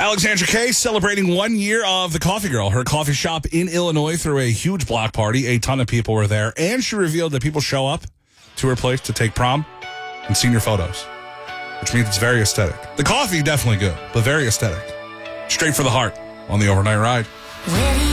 Alexandra Case celebrating 1 year of The Coffee Girl. Her coffee shop in Illinois threw a huge block party. A ton of people were there. And she revealed that people show up to her place to take prom and senior photos, which means it's very aesthetic. The coffee, definitely good, but very aesthetic. Straight for the heart on the Overnight Ride.